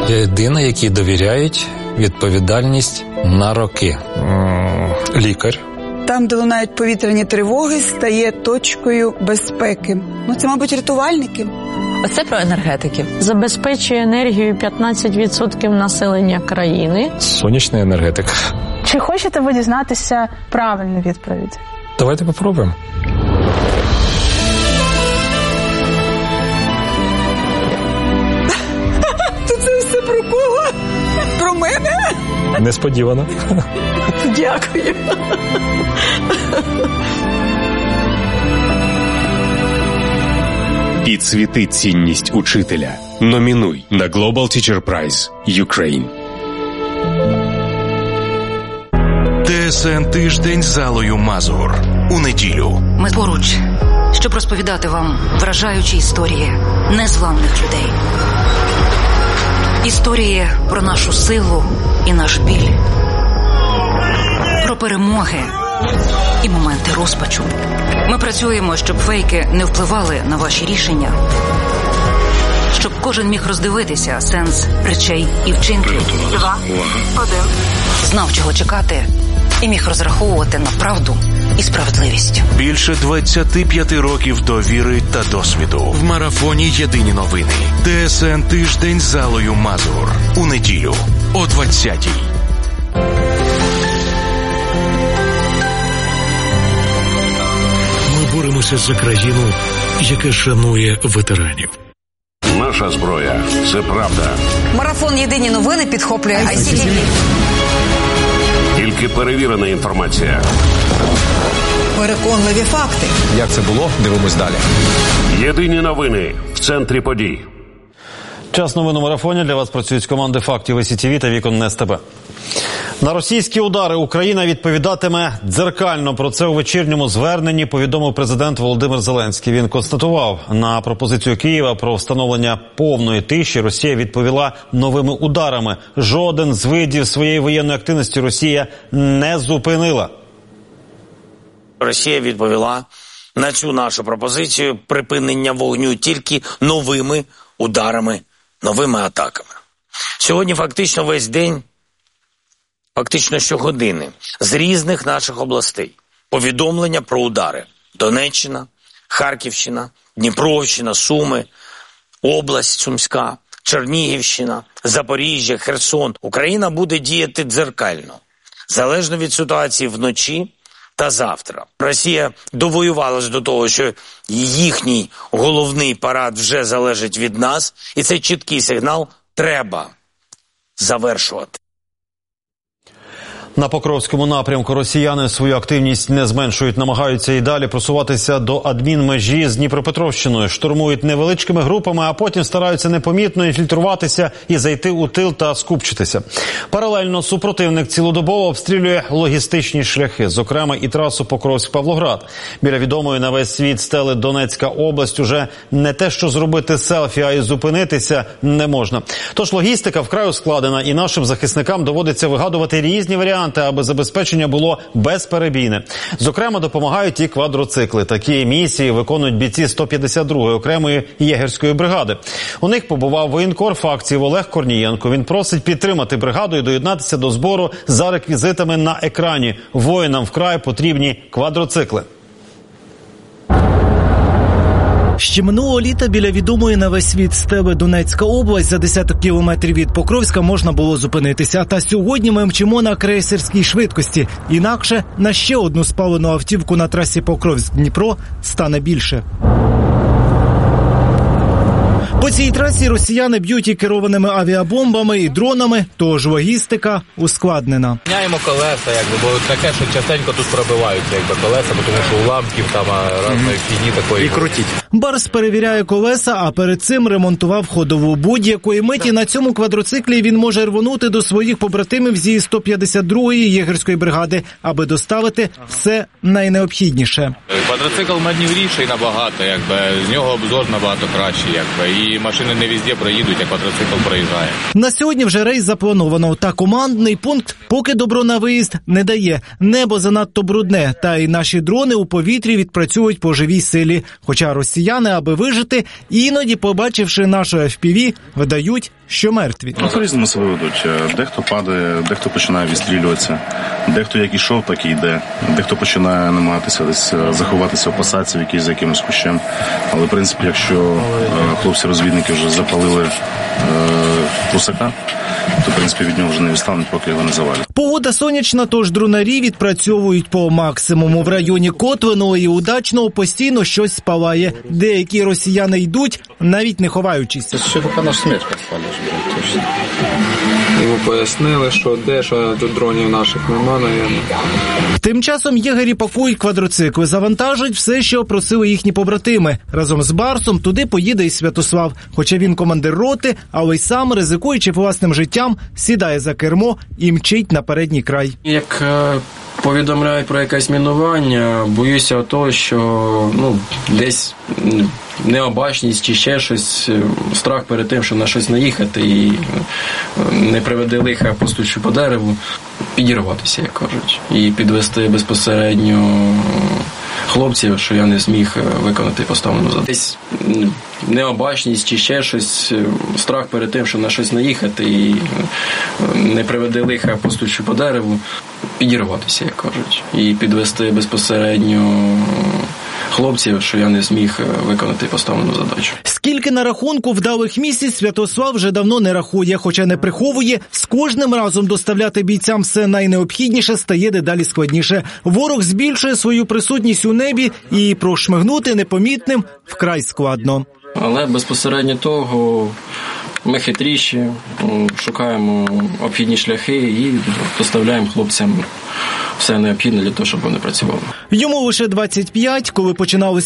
Я єдиний, який довіряють відповідальність на роки. Лікар. Там, де лунають повітряні тривоги, стає точкою безпеки. Це, мабуть, рятувальники. Оце про енергетиків. Забезпечує енергією 15% населення країни. Сонячна енергетика. Чи хочете ви дізнатися правильну відповідь? Давайте попробуємо. Це все про кого? Про мене? Несподівано. Дякую. Підсвіти цінність учителя. Номінуй на Global Teacher Prize Ukraine. ТСН Тиждень з Аллою Мазур. У неділю. Ми поруч, щоб розповідати вам вражаючі історії незламних людей. Історії про нашу силу і наш біль. Про перемоги і моменти розпачу. Ми працюємо, щоб фейки не впливали на ваші рішення. Щоб кожен міг роздивитися сенс речей і вчинків. 2, 1. Знав, чого чекати, і міг розраховувати на правду і справедливість. Більше 25 років довіри та досвіду. В марафоні «Єдині новини». ТСН Тиждень з Аллою Мазур. У неділю о 20-й. Ми боремося за країну, яка шанує ветеранів. Наша зброя – це правда. Марафон «Єдині новини» підхоплює ICTV. Тільки перевірена інформація. Переконливі факти. Як це було? Дивимось далі. Єдині новини в центрі подій. Час новин у марафоні. Для вас працюють команди «Фактів» СІТВ та «Вікон СТБ». На російські удари Україна відповідатиме дзеркально. Про це у вечірньому зверненні повідомив президент Володимир Зеленський. Він констатував, на пропозицію Києва про встановлення повної тиші Росія відповіла новими ударами. Жоден з видів своєї воєнної активності Росія не зупинила. Росія відповіла на цю нашу пропозицію припинення вогню тільки новими ударами, новими атаками. Сьогодні фактично весь день, фактично щогодини, з різних наших областей повідомлення про удари. Донеччина, Харківщина, Дніпровщина, Суми, область Сумська, Чернігівщина, Запоріжжя, Херсон. Україна буде діяти дзеркально, залежно від ситуації вночі та завтра. Росія довоювалась до того, що їхній головний парад вже залежить від нас, і це чіткий сигнал – треба завершувати. На Покровському напрямку росіяни свою активність не зменшують, намагаються і далі просуватися до адмінмежі з Дніпропетровщиною. Штурмують невеличкими групами, а потім стараються непомітно інфільтруватися і зайти у тил та скупчитися. Паралельно супротивник цілодобово обстрілює логістичні шляхи, зокрема і трасу Покровськ-Павлоград. Біля відомої на весь світ стели Донецька область уже не те, що зробити селфі, а й зупинитися не можна. Тож логістика вкрай ускладнена, і нашим захисникам доводиться вигадувати різні варіанти, аби забезпечення було безперебійне. Зокрема, допомагають і квадроцикли. Такі місії виконують бійці 152-ї окремої єгерської бригади. У них побував воєнкор фактів Олег Корнієнко. Він просить підтримати бригаду і доєднатися до збору за реквізитами на екрані. Воїнам вкрай потрібні квадроцикли. Ще минулого літа біля відомої на весь світ стели Донецька область за десяток кілометрів від Покровська можна було зупинитися. Та сьогодні ми мчимо на крейсерській швидкості. Інакше на ще одну спалену автівку на трасі Покровськ-Дніпро стане більше. По цій трасі росіяни б'ють і керованими авіабомбами, і дронами, тож логістика ускладнена. Міняємо колеса, бо таке, що частенько тут пробиваються колеса, тому що уламків там різної фігні такої. І крутіть. Барс перевіряє колеса, а перед цим ремонтував ходову. Будь-якої миті на цьому квадроциклі він може рвонути до своїх побратимів зі 152-ї єгерської бригади, аби доставити все найнеобхідніше. Квадроцикл маневріший набагато, з нього обзор набагато кращий, і машини не везде проїдуть, а квадроцикл проїжджає. На сьогодні вже рейс заплановано, та командний пункт поки добро на виїзд не дає. Небо занадто брудне, та й наші дрони у повітрі відпрацюють по живій силі. Хоча росіяни, аби вижити, іноді, побачивши нашу FPV, видають що мертві. По-різному себе ведуть. Дехто падає, дехто починає відстрілюватися, дехто як ішов, так і йде. Дехто починає намагатися десь заховатися в посадці за якимось кущем. Але, в принципі, якщо хлопці-розвідники вже запалили прусака, то, в принципі, від нього вже не відстануть, поки його не завалять. Погода сонячна, тож дронарі відпрацьовують по максимуму. В районі Котвиного і Удачного постійно щось спалає. Деякі росіяни йдуть, навіть не ховаючись. Ще поки наш смерть підпалиш, точно. Йому пояснили, що де, що тут дронів наших нема, наверное. Тим часом єгері пакують квадроцикли, завантажують все, що просили їхні побратими. Разом з Барсом туди поїде і Святослав. Хоча він командир роти, але й сам, ризикуючи власним життям, сідає за кермо і мчить на передній край. Як повідомляють про якесь мінування, боюся того, що десь необачність чи ще щось, страх перед тим, що на щось наїхати і не приведе лиха, постучу по дереву, підірватися, як кажуть, і підвести безпосередньо хлопців, що я не зміг виконати поставлену задачу. Десь необачність чи ще щось, страх перед тим, що на щось наїхати і не приведе лиха, постучу по дереву, підірватися, як кажуть, і підвести безпосередньо хлопців, що я не зміг виконати поставлену задачу. Скільки на рахунку вдалих місій Святослав вже давно не рахує, хоча не приховує, з кожним разом доставляти бійцям все найнеобхідніше стає дедалі складніше. Ворог збільшує свою присутність у небі і прошмигнути непомітним вкрай складно. Але безпосередньо того ми хитріші, шукаємо обхідні шляхи і доставляємо хлопцям все необхідне для того, щоб вони працювали. Йому лише 25, коли починали